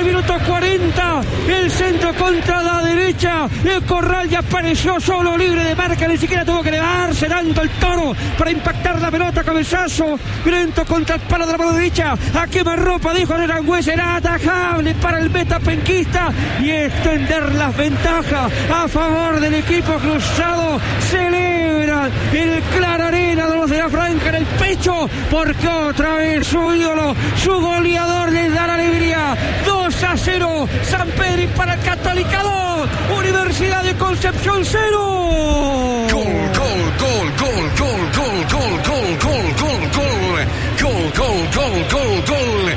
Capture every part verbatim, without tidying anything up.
al minuto cuarenta, el centro contra la derecha, el Corral ya apareció solo, libre de marca, ni siquiera tuvo que elevarse tanto el Toro para impactar la pelota, cabezazo, violento contra el palo de la mano derecha, a quemarropa, dijo Arangüez, era atajable para el metapenquista y extender las ventajas a favor del equipo cruzado. Celebra el Clararena de los de la franja en el pecho, porque otra vez su ídolo, su goleador les da la alegría. Dos a cero, San Pedro para el Católica dos, Universidad de Concepción cero. Gol, gol, gol, gol, gol, gol, gol, gol, gol, gol, gol, gol, gol, gol, gol, gol,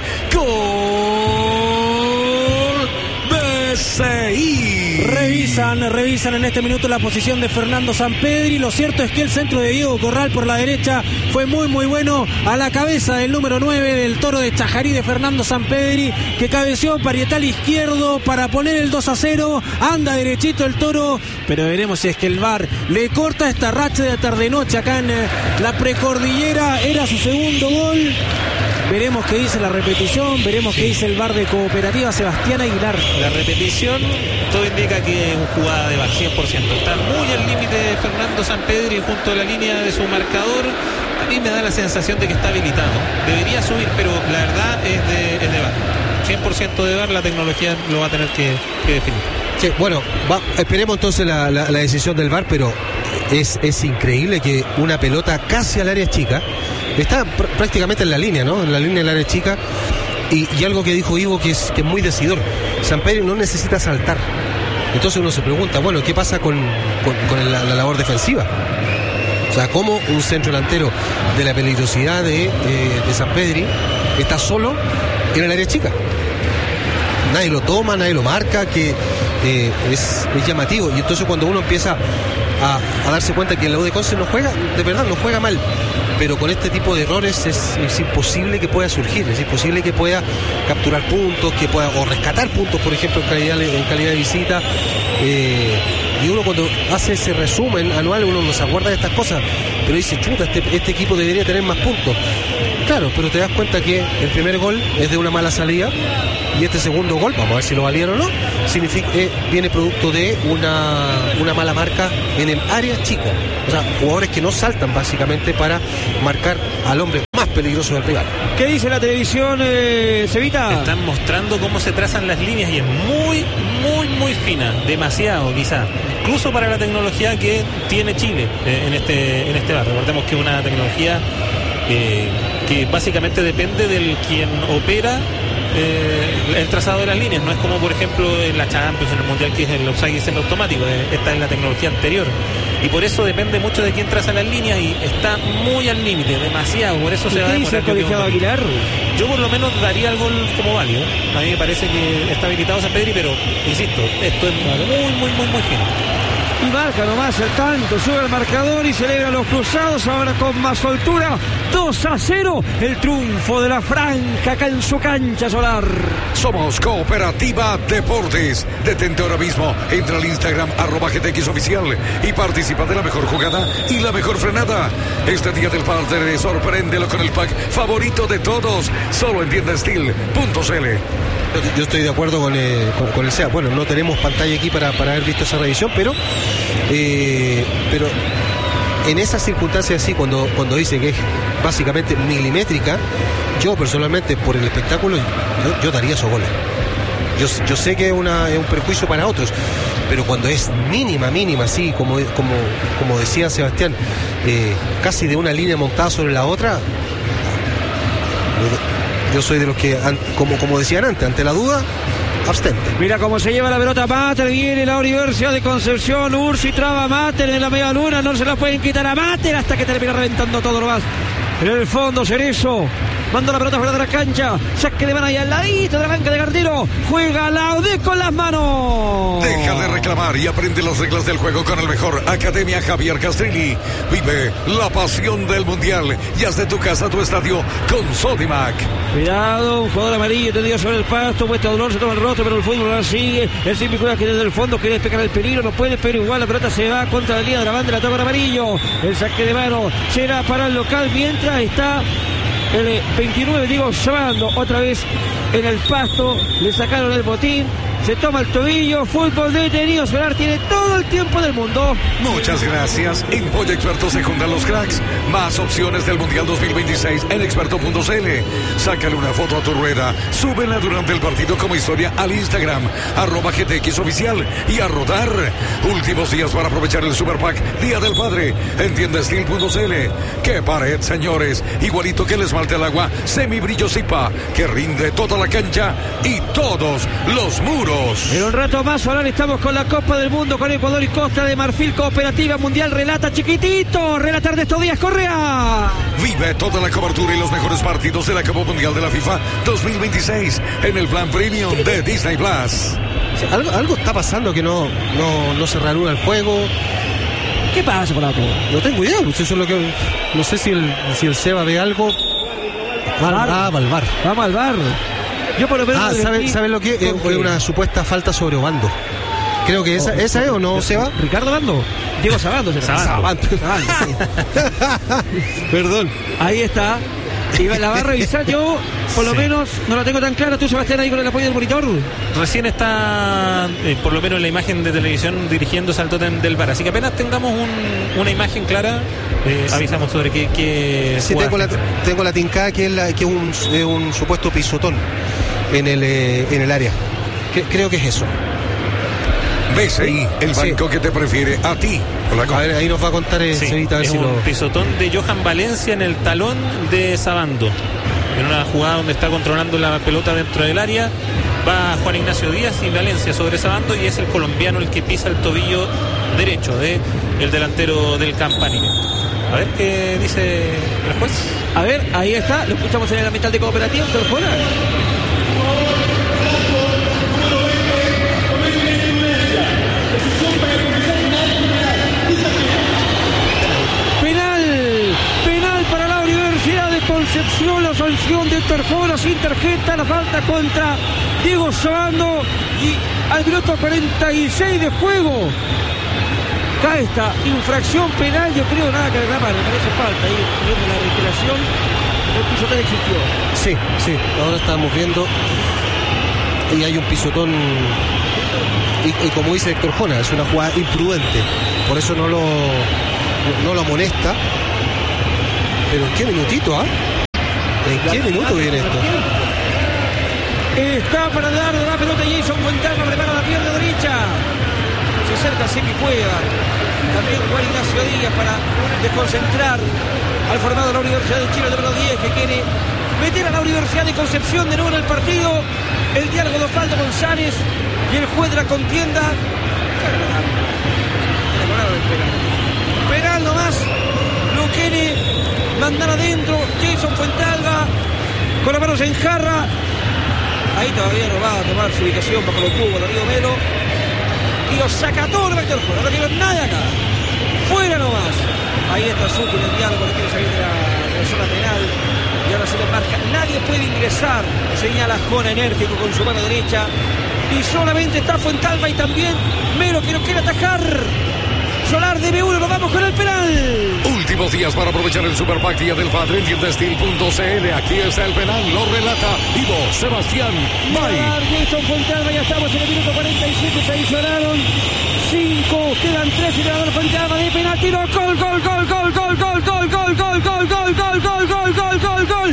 gol, B C I. Revisan, revisan en este minuto la posición de Fernando Sampedri. Lo cierto es que el centro de Diego Corral por la derecha fue muy muy bueno, a la cabeza del número nueve del Toro de Chajarí, de Fernando Sampedri, que cabeció parietal izquierdo para poner el dos a cero. Anda derechito el Toro, pero veremos si es que el V A R le corta esta racha de tarde-noche acá en la precordillera. Era su segundo gol. Veremos qué dice la repetición, veremos qué dice el V A R de Cooperativa Sebastián Aguilar. La repetición, todo indica que es una jugada de V A R cien por ciento. Está muy al límite Fernando Sampedri junto a la línea de su marcador. A mí me da la sensación de que está habilitado. Debería subir, pero la verdad es de, es de V A R. cien por ciento de V A R, la tecnología lo va a tener que, que definir. Sí, bueno, va, esperemos entonces la, la, la decisión del V A R, pero es, es increíble que una pelota casi al área chica, está pr- prácticamente en la línea, ¿no? En la línea del área chica, y, y algo que dijo Ivo que es, que es muy decidor. Sampedri no necesita saltar. Entonces uno se pregunta, bueno, ¿qué pasa con, con, con la, la labor defensiva? O sea, ¿cómo un centro delantero de la peligrosidad de, eh, de Sampedri está solo en el área chica? Nadie lo toma, nadie lo marca, que eh, es, es llamativo. Y entonces cuando uno empieza a, a darse cuenta que el U D Conce no juega, de verdad no juega mal, pero con este tipo de errores es, es imposible que pueda surgir, es imposible que pueda capturar puntos, que pueda o rescatar puntos, por ejemplo, en calidad, en calidad de visita. Eh, y uno cuando hace ese resumen anual, uno no se acuerda de estas cosas, pero dice, chuta, este, este equipo debería tener más puntos. Claro, pero te das cuenta que el primer gol es de una mala salida y este segundo gol, vamos a ver si lo valieron o no, significa, eh, viene producto de una, una mala marca en el área chica. O sea, jugadores que no saltan básicamente para marcar al hombre más peligroso del rival. ¿Qué dice la televisión, eh, Cevita? Están mostrando cómo se trazan las líneas y es muy, muy, muy fina, demasiado quizá, incluso para la tecnología que tiene Chile eh, en este en este bar. Recordemos que es una tecnología eh, que básicamente depende del quien opera eh, el trazado de las líneas. No es como por ejemplo en la Champions, en el Mundial, que es el offside semiautomático. Esta es la tecnología anterior y por eso depende mucho de quién traza las líneas y está muy al límite, demasiado. Por eso se va a demorar. ¿Qué dice el colegiado Aguilar? Yo por lo menos daría el gol como válido. A mí me parece que está habilitado Sampedri, pero insisto, esto es muy, muy, muy, muy fino. Y marca nomás el tanto, sube el marcador y celebra los cruzados ahora con más soltura. dos a cero, el triunfo de la Franja acá en su cancha solar. Somos Cooperativa Deportes. Detente ahora mismo, entra al Instagram arroba G T X oficial y participa de la mejor jugada y la mejor frenada. Este día del padre, sorpréndelo con el pack favorito de todos, solo en tienda steel punto c l. Yo estoy de acuerdo con, eh, con, con el S E A. Bueno, no tenemos pantalla aquí para, para haber visto esa revisión, pero eh, pero en esas circunstancias así, cuando, cuando dice que es básicamente milimétrica, yo personalmente por el espectáculo, yo, yo daría esos goles. Yo, yo sé que es, una, es un perjuicio para otros, pero cuando es mínima, mínima, así como, como, como decía Sebastián, eh, casi de una línea montada sobre la otra, yo soy de los que, como, como decían antes, ante la duda, abstente. Mira cómo se lleva la pelota Mater, viene la Universidad de Concepción, Ursi traba a Mater en la media luna, no se la pueden quitar a Mater hasta que termina reventando todo lo más. En el fondo, Cerezo manda la pelota fuera de la cancha, saque de mano ahí al ladito de la banca de Gardino, juega Laude con las manos. Deja de reclamar y aprende las reglas del juego con el mejor. Academia Javier Castrilli. Vive la pasión del mundial y haz de tu casa tu estadio con Sodimac. Cuidado, un jugador amarillo tendido sobre el pasto, muestra dolor, se toma el rostro, pero el fútbol la sigue. El Simpi juega que desde el fondo quiere despejar el peligro, no puede, pero igual la pelota se va contra la línea de la banda, la toca en amarillo. El saque de mano será para el local mientras está el veintinueve, Diego Sabando, otra vez en el pasto, le sacaron el botín, se toma el tobillo, fútbol detenido. Solar tiene todo el tiempo del mundo. Muchas gracias. En Pollo Experto se juntan los cracks. Más opciones del Mundial dos mil veintiséis en experto punto c l. Sácale una foto a tu rueda, súbela durante el partido como historia al Instagram, arroba G T X oficial, y a rodar. Últimos días para aprovechar el Super Pack Día del Padre en tienda steel punto c l. ¡Qué pared, señores! Igualito que el esmalte al agua, semibrillo Zipa, que rinde toda la cancha y todos los muros. En un rato más, Solar, estamos con la Copa del Mundo, con Ecuador y Costa de Marfil. Cooperativa Mundial relata chiquitito. Relatar de estos días, Correa. Vive toda la cobertura y los mejores partidos de la Copa Mundial de la FIFA dos mil veintiséis en el plan premium de Disney Plus. Sí, algo, algo está pasando que no, no, no se reanuda el juego. ¿Qué pasa por acá? No tengo idea, pues eso es lo que. No sé si el, si el Seba ve algo. Ah, va al bar. Vamos al bar. Yo por lo menos. Ah, ¿sabes sabe lo que es? Es una supuesta falta sobre Obando. Creo que esa, oh, esa es, ¿o no, Seba? ¿Ricardo Bando? Diego Sabando. Sabando. Sabando. Perdón. Ahí está. Y la va a revisar. Yo, por lo sí. menos, no la tengo tan clara. ¿Tú, Sebastián, ahí con el apoyo del monitor? Recién está, eh, por lo menos, la imagen de televisión dirigiéndose al tótem del V A R. Así que apenas tengamos un, una imagen clara, eh, avisamos sobre qué. qué sí, tengo la, tengo la tincada que es, la, que es un, es un supuesto pisotón en el, eh, en el área. Que, creo que es eso. ¿Ves ahí el banco sí. que te prefiere a ti? A ver, ahí nos va a contar el sí, Cevita, a ver es si un lo... pisotón de Johan Valencia en el talón de Sabando. En una jugada donde está controlando la pelota dentro del área, va Juan Ignacio Díaz y Valencia sobre Sabando, y es el colombiano el que pisa el tobillo derecho de el delantero del Campanile. A ver qué dice el juez. A ver, ahí está, lo escuchamos en el ambiental de Cooperativa, ¿te lo juega? Concepción, la sanción de Terjona sin tarjeta, la falta contra Diego Sabando, y al minuto cuarenta y seis de juego cae esta infracción penal. Yo creo nada que reclamar, me parece falta ahí viendo la recuperación. El pisotón existió. Sí, sí, ahora estamos viendo y hay un pisotón y, y como dice Héctor Jona, es una jugada imprudente, por eso no lo no lo amonesta. Pero ¿en qué minutito, ah? ¿eh? ¿En qué minuto viene esto? Está para dar la pelota Jason Fuentalba, prepara la pierna derecha. Se acerca Semi Cueva. También Juan Ignacio Díaz para desconcentrar al formado de la Universidad de Chile, número diez, que quiere meter a la Universidad de Concepción de nuevo en el partido. El diálogo de Osvaldo González y el juez de la contienda. Penal nomás. Lo quiere mandar adentro Jason Fuentalba con las manos en jarra. Ahí todavía no va a tomar su ubicación bajo los tubos Darío Melo. Y lo saca todo el Héctor Jona. No quiero nada acá. Fuera nomás. Ahí está Zucchi en el diálogo que quiere salir de la, de la zona penal. Y ahora se le marca. Nadie puede ingresar. Señala Jona enérgico con su mano derecha. Y solamente está Fuentalba y también Melo que no quiere atajar. Solar de B uno, nos vamos con el penal. Últimos días para aprovechar el Super Pack Día del Padre en tienda steel punto c l. Aquí está el penal, lo relata Ivo Sebastián May. Jason Fuentalba, ya estamos en el minuto cuarenta y siete, se adicionaron cinco, quedan tres y ganador Fuentalba de penal, tiro, gol, gol, gol, gol, gol, gol, gol, gol, gol, gol, gol, gol, gol, gol, gol, gol, gol, gol.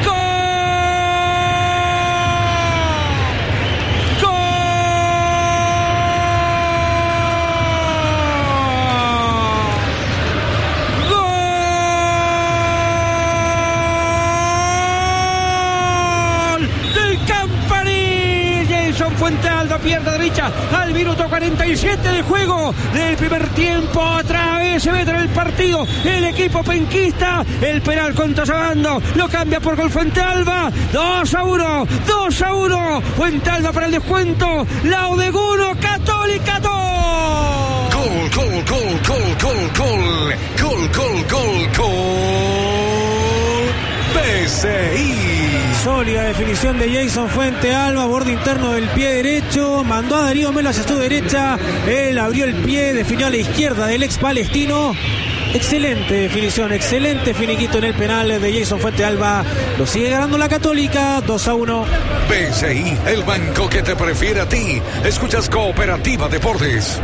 Fuentalba, pierna derecha al minuto cuarenta y siete de juego del primer tiempo. Otra vez se mete en el partido el equipo penquista. El penal contra Sabando lo cambia por gol Fuentalba. dos a uno, dos a uno. Fuentalba para el descuento. Laudeguno, Católica dos. Gol, gol, gol, gol, gol, gol. Gol, gol, gol, gol. P C I. Sólida definición de Jason Fuentalba, borde interno del pie derecho, mandó a Darío Melo hacia su derecha, él abrió el pie, definió a la izquierda del ex palestino Excelente definición, excelente finiquito en el penal de Jason Fuentealba. Lo sigue ganando la Católica, dos a uno. B C I, el banco que te prefiere a ti. Escuchas Cooperativa Deportes.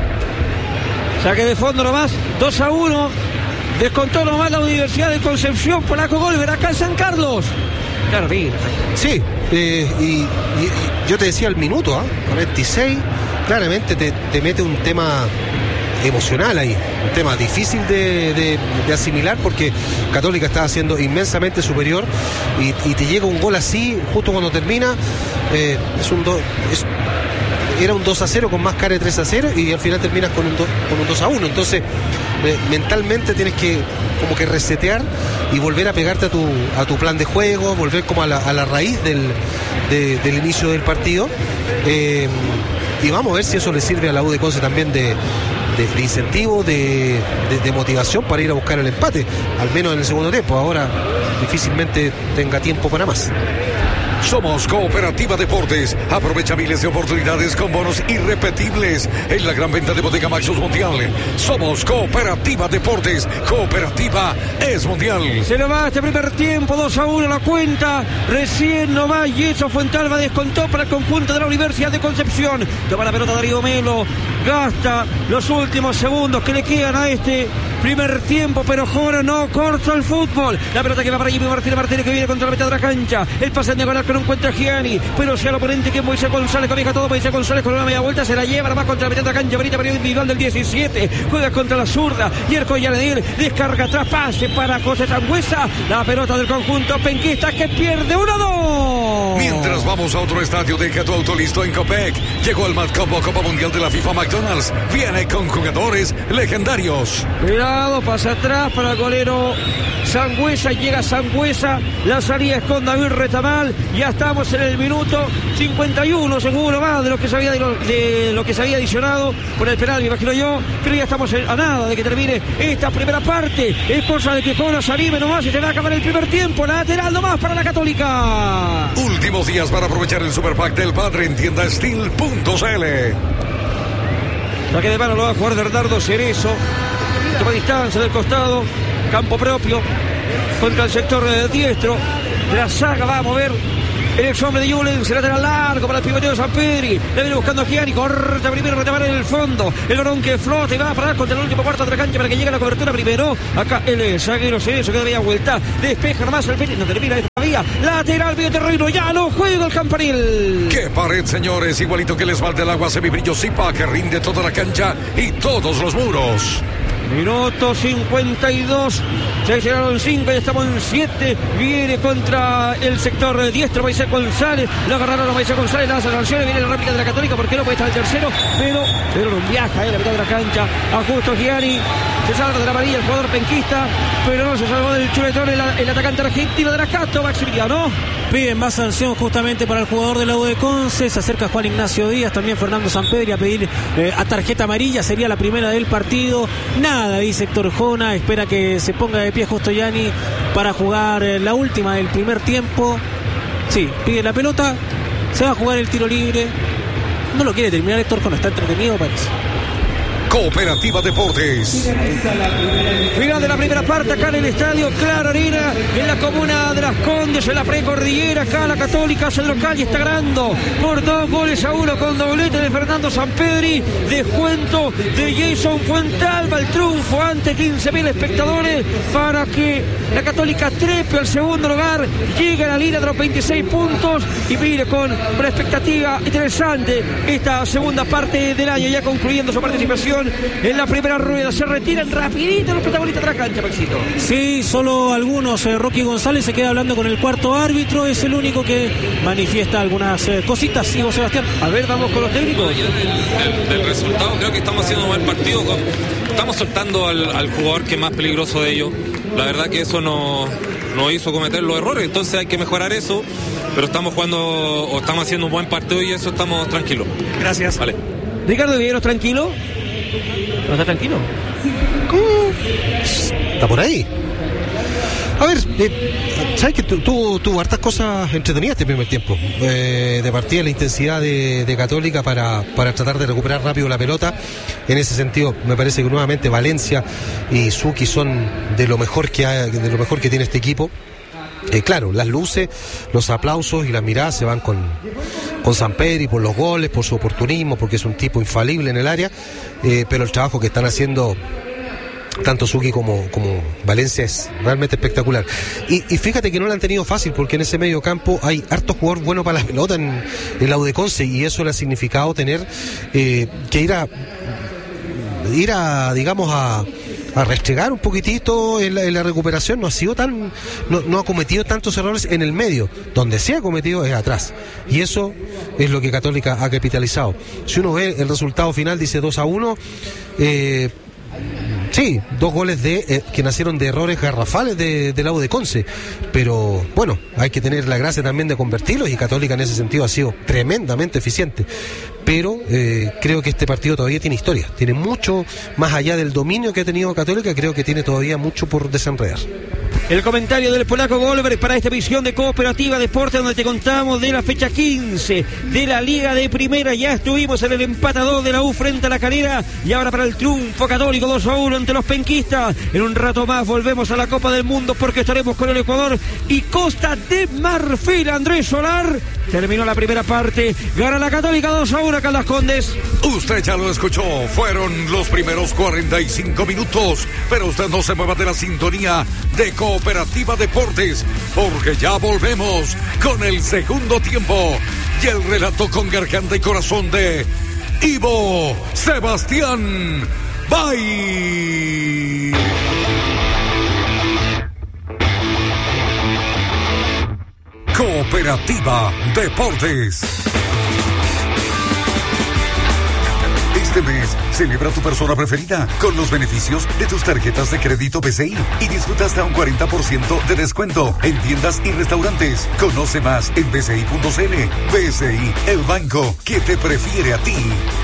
Saque de fondo nomás, dos a uno. Descontó nomás la Universidad de Concepción. Polaco Golver acá en San Carlos. Claro, mira. Sí, eh, y, y, y yo te decía al minuto, ¿ah? ¿eh? cuarenta y seis, claramente te, te mete un tema emocional ahí, un tema difícil de, de, de asimilar, porque Católica estaba siendo inmensamente superior y, y te llega un gol así justo cuando termina. eh, es un do, es, era un dos a cero con más cara de tres a cero y al final terminas con un, do, con un dos a uno. Entonces eh, mentalmente tienes que como que resetear y volver a pegarte a tu, a tu plan de juego, volver como a la, a la raíz del, de, del inicio del partido. eh, y vamos a ver si eso le sirve a la U de Conce también de De, de incentivo, de, de, de motivación para ir a buscar el empate, al menos en el segundo tiempo. Ahora difícilmente tenga tiempo para más. Somos Cooperativa Deportes. Aprovecha miles de oportunidades con bonos irrepetibles en la gran venta de Bodega Maxus Mundial. Somos Cooperativa Deportes. Cooperativa es mundial. Se lo va este primer tiempo, dos a uno la cuenta. Recién nomás Jason Fuentealba descontó para el conjunto de la Universidad de Concepción. Toma la pelota Darío Melo. Gasta los últimos segundos que le quedan a este primer tiempo, pero Jora no corta el fútbol. La pelota que va para Jimmy Martínez, Martínez que viene contra la mitad de la cancha. El pase en diagonal que no encuentra Gianni, pero sea el oponente que es Moisés González, comienza todo Moisés González con una media vuelta, se la lleva nomás contra la mitad de la cancha. Benita periodo individual del diecisiete, juega contra la zurda. Yerko Yaredil descarga atrás, pase para José Sangüesa. La pelota del conjunto penquista que pierde uno a dos. Mientras vamos a otro estadio, deja tu auto listo en Copec. Llegó el Mad Combo Copa Mundial de la FIFA McDonald's. Viene con jugadores legendarios. Cuidado, pasa atrás para el golero Sangüesa, llega Sangüesa, la salida es con David Retamal. Ya estamos en el minuto cincuenta y uno, seguro más de lo que se había, de lo, de lo que se había adicionado por el penal, me imagino yo, pero ya estamos a nada de que termine esta primera parte. Es cosa de que Jonas anime nomás y se va a acabar el primer tiempo. Lateral nomás para la Católica. Últimos días para aprovechar el Super Pack del Padre en tienda steel punto c l. Saque de mano lo va a jugar Bernardo Cerezo. Toma distancia del costado, campo propio contra el sector eh, diestro. La saga va a mover el ex hombre de Julen, se lateral largo para el pivoteo de San Pedri. Le viene buscando a Gianni, corta primero, retamar en el fondo. El varón que flota y va a parar contra el último cuarto de la cancha para que llegue la cobertura primero. Acá el zaguero Cerezo que da media vuelta. Despeja nomás el Pérez, no termina todavía. Lateral, medio terreno, ya no juega el campanil. ¡Qué pared, señores! Igualito que el esmalte del agua semibrillo Zipa, que rinde toda la cancha y todos los muros. Minuto cincuenta y dos, se llegaron cinco y estamos en siete. Viene contra el sector diestro Moisés González, lo agarraron a Moisés González, lanza sanciones, viene la rápida de la Católica, porque no puede estar el tercero, pero, pero no viaja en la mitad de la cancha. A Justo Gianni, se salva de la amarilla el jugador penquista, pero no se salvó del chuletón el, el atacante argentino de la Cato, Maximiliano. Piden más sanción justamente para el jugador de la U de Conce. Se acerca Juan Ignacio Díaz, también Fernando Sampedri a pedir eh, a tarjeta amarilla, sería la primera del partido. Nada, dice Héctor Jona, espera que se ponga de pie Justo Gianni para jugar eh, la última del primer tiempo. Sí, pide la pelota, se va a jugar el tiro libre. No lo quiere terminar Héctor Jona, está entretenido parece. Cooperativa Deportes. Final de la primera parte acá en el estadio Claro Arena, en la comuna de Las Condes, en la precordillera. Acá la Católica hace el local y está ganando por dos goles a uno con doblete de Fernando Sampedri. Descuento de Jason Fuentealba, el triunfo ante quince mil espectadores para que la Católica trepe al segundo lugar, llegue a la línea de los veintiséis puntos y mire con una expectativa interesante esta segunda parte del año, ya concluyendo su participación en la primera rueda. Se retiran rapidito los protagonistas de la cancha, Maxito. Sí, solo algunos. eh, Rocky González se queda hablando con el cuarto árbitro, es el único que manifiesta algunas eh, cositas. Sigo, Sebastián. A ver, vamos con los técnicos. Del, del, del resultado, creo que estamos haciendo un buen partido. Con, estamos soltando al, al jugador que es más peligroso de ellos. La verdad que eso no nos hizo cometer los errores, entonces hay que mejorar eso. Pero estamos jugando, o estamos haciendo un buen partido y eso estamos tranquilos. Gracias. Vale. Ricardo Viveros, tranquilo. ¿No está tranquilo? Está por ahí. A ver, eh, sabes que tuvo tu, tu hartas cosas entretenidas este primer tiempo. Eh, de partida la intensidad de, de Católica para, para tratar de recuperar rápido la pelota. En ese sentido, me parece que nuevamente Valencia y Suki son de lo mejor que hay, de lo mejor que tiene este equipo. Eh, claro, las luces, los aplausos y las miradas se van con, con Sampedri por los goles, por su oportunismo, porque es un tipo infalible en el área, eh, pero el trabajo que están haciendo tanto Suki como, como Valencia es realmente espectacular. Y, y fíjate que no lo han tenido fácil, porque en ese medio campo hay hartos jugadores buenos para la pelota en, en la U de Conce, y eso le ha significado tener eh, que ir a ir a, digamos, a a restregar un poquitito en la, en la recuperación. No ha sido tan, no, no ha cometido tantos errores en el medio. Donde se ha cometido es atrás, y eso es lo que Católica ha capitalizado. Si uno ve el resultado final, dice dos a uno, eh, sí, dos goles de eh, que nacieron de errores garrafales de, de la U de Conce, pero bueno, hay que tener la gracia también de convertirlos, y Católica en ese sentido ha sido tremendamente eficiente. Pero eh, creo que este partido todavía tiene historia, tiene mucho más allá del dominio que ha tenido Católica. Creo que tiene todavía mucho por desenredar. El comentario del polaco Goldberg para esta edición de Cooperativa Deporte, donde te contamos de la fecha quince de la Liga de Primera. Ya estuvimos en el empatador de la U frente a La Calera, y ahora para el triunfo Católico dos a uno ante los penquistas. En un rato más volvemos a la Copa del Mundo, porque estaremos con el Ecuador y Costa de Marfil. Andrés Solar, terminó la primera parte, gana la Católica dos a uno acá en Las Condes. Usted ya lo escuchó, fueron los primeros cuarenta y cinco minutos, pero usted no se mueva de la sintonía de Cooperativa Deportes, porque ya volvemos con el segundo tiempo y el relato con garganta y corazón de Ivo Sebastián Bay. Cooperativa Deportes. Este mes, celebra tu persona preferida con los beneficios de tus tarjetas de crédito B C I y disfruta hasta un cuarenta por ciento de descuento en tiendas y restaurantes. Conoce más en b c i punto c l. B C I, el banco que te prefiere a ti.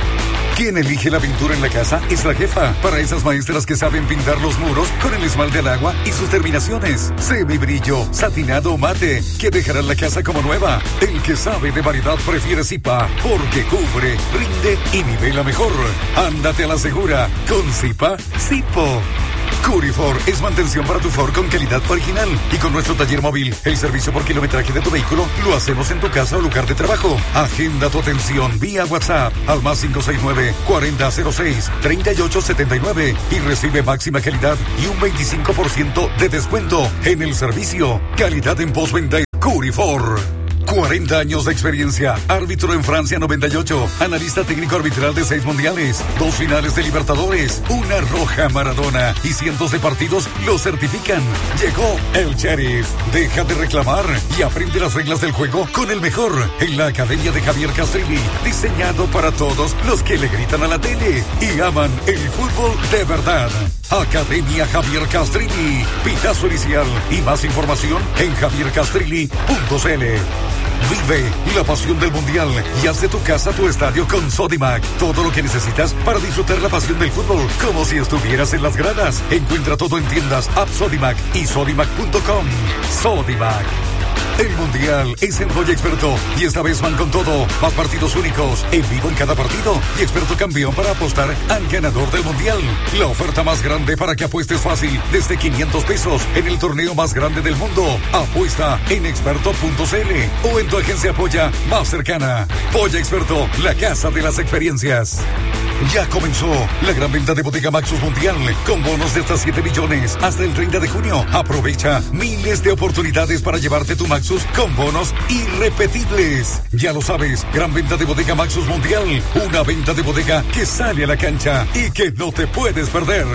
Quien elige la pintura en la casa es la jefa. Para esas maestras que saben pintar los muros con el esmalte al agua y sus terminaciones, semibrillo, satinado o mate, que dejarán la casa como nueva. El que sabe de variedad prefiere Zipa, porque cubre, rinde y nivela mejor. Ándate a la segura con Zipa Zipo. Curifor es mantención para tu Ford con calidad original, y con nuestro taller móvil, el servicio por kilometraje de tu vehículo lo hacemos en tu casa o lugar de trabajo. Agenda tu atención vía WhatsApp al más cinco seis nueve, cuarenta cero seis, treinta y ocho setenta y nueve y recibe máxima calidad y un veinticinco por ciento de descuento en el servicio. Calidad en postventa. Curifor. cuarenta años de experiencia, árbitro en Francia noventa y ocho, analista técnico arbitral de seis mundiales, dos finales de Libertadores, una roja Maradona y cientos de partidos lo certifican. Llegó el Sheriff. Deja de reclamar y aprende las reglas del juego con el mejor en la Academia de Javier Castrilli, diseñado para todos los que le gritan a la tele y aman el fútbol de verdad. Academia Javier Castrilli, pitazo inicial y más información en javier castrilli punto c l. Vive la pasión del Mundial y haz de tu casa tu estadio con Sodimac. Todo lo que necesitas para disfrutar la pasión del fútbol, como si estuvieras en las gradas. Encuentra todo en tiendas App Sodimac y sodimac punto com. Sodimac. El Mundial es en Boya Experto y esta vez van con todo. Más partidos únicos, en vivo en cada partido y experto campeón para apostar al ganador del Mundial. La oferta más grande para que apuestes fácil, desde quinientos pesos en el torneo más grande del mundo. Apuesta en experto punto c l o en tu agencia Polla más cercana. Polla Experto, la casa de las experiencias. Ya comenzó la gran venta de Bodega Maxus Mundial con bonos de hasta siete millones hasta el treinta de junio. Aprovecha miles de oportunidades para llevarte tu Maxus con bonos irrepetibles. Ya lo sabes, gran venta de Bodega Maxus Mundial, una venta de bodega que sale a la cancha y que no te puedes perder.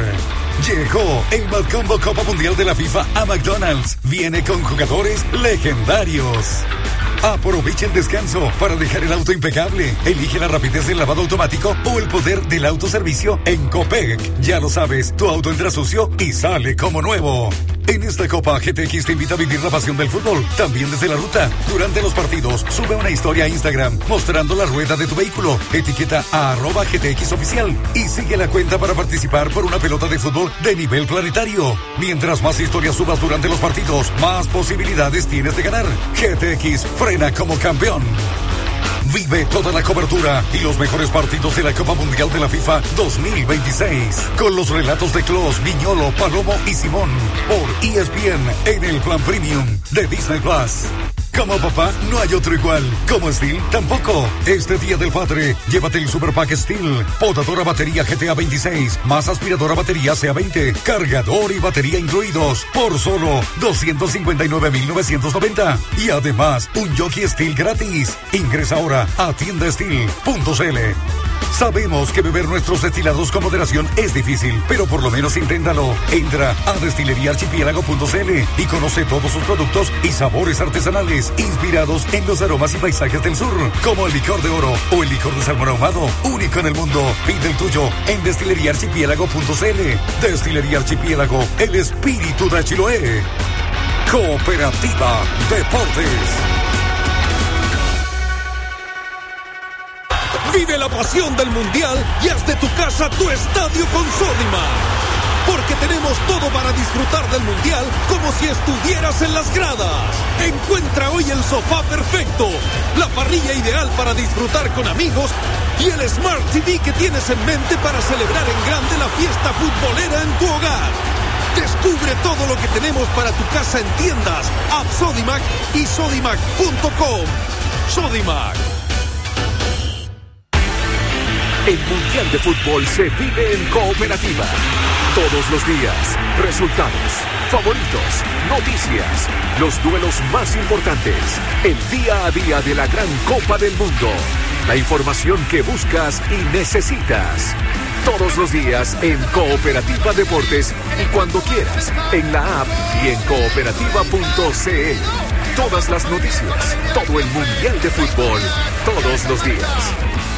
Llegó el Madcombo Copa Mundial de la FIFA a McDonald's. Viene con jugadores legendarios. Aprovecha el descanso para dejar el auto impecable. Elige la rapidez del lavado automático o el poder del autoservicio en Copec. Ya lo sabes, tu auto entra sucio y sale como nuevo. En esta Copa, G T X te invita a vivir la pasión del fútbol, también desde la ruta. Durante los partidos, sube una historia a Instagram mostrando la rueda de tu vehículo. Etiqueta a arroba G T X oficial y sigue la cuenta para participar por una pelota de fútbol de nivel planetario. Mientras más historias subas durante los partidos, más posibilidades tienes de ganar. G T X frena como campeón. Vive toda la cobertura y los mejores partidos de la Copa Mundial de la FIFA dos mil veintiséis con los relatos de Klose, Viñolo, Palomo y Simón por E S P N en el plan premium de Disney Plus. Como papá, no hay otro igual. Como Steel, tampoco. Este Día del Padre, llévate el Super Pack Steel. Podadora batería G T A veintiséis, más aspiradora batería C A veinte, cargador y batería incluidos, por solo doscientos cincuenta y nueve mil novecientos noventa. Y además, un jockey Steel gratis. Ingresa ahora a tienda steel punto c l. Sabemos que beber nuestros destilados con moderación es difícil, pero por lo menos inténtalo. Entra a destilería archipiélago punto c l y conoce todos sus productos y sabores artesanales inspirados en los aromas y paisajes del sur, como el licor de oro o el licor de salmón ahumado, único en el mundo. Pide el tuyo en destilería archipiélago punto c l. Destilería Archipiélago, el espíritu de Chiloé. Cooperativa Deportes. Vive la pasión del Mundial y haz de tu casa tu estadio con Sodimac. Porque tenemos todo para disfrutar del Mundial como si estuvieras en las gradas. Encuentra hoy el sofá perfecto, la parrilla ideal para disfrutar con amigos y el Smart T V que tienes en mente para celebrar en grande la fiesta futbolera en tu hogar. Descubre todo lo que tenemos para tu casa en tiendas, App Sodimac y sodimac punto com. Sodimac. El Mundial de Fútbol se vive en Cooperativa. Todos los días, resultados, favoritos, noticias, los duelos más importantes, el día a día de la gran Copa del Mundo, la información que buscas y necesitas. Todos los días en Cooperativa Deportes y cuando quieras, en la app y en cooperativa punto c l. Todas las noticias, todo el Mundial de Fútbol, todos los días.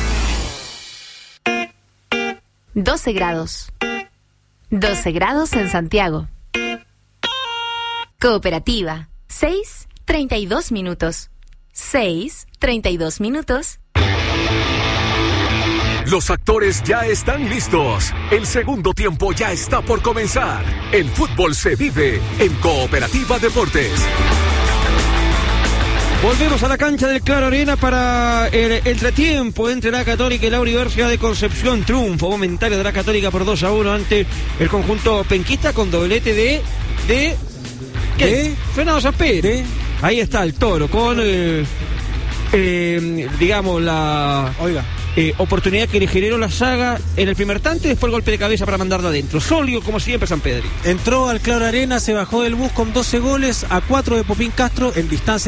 doce grados. doce grados en Santiago. Cooperativa. seis, treinta y dos minutos. seis, treinta y dos minutos. Los actores ya están listos. El segundo tiempo ya está por comenzar. El fútbol se vive en Cooperativa Deportes. Volvemos a la cancha del Claro Arena para el entretiempo entre la Católica y la Universidad de Concepción. Triunfo momentario de la Católica por dos a uno ante el conjunto penquista con doblete de... de ¿qué? ¿De? Fernando Sampedri. Ahí está el Toro con, eh, eh, digamos, la... Oiga. Eh, oportunidad que le generó la saga en el primer tanto y después el golpe de cabeza para mandarla adentro. Sólido como siempre Sampedri. Entró al Claro Arena, se bajó del bus con doce goles a cuatro de Popín Castro en distancia.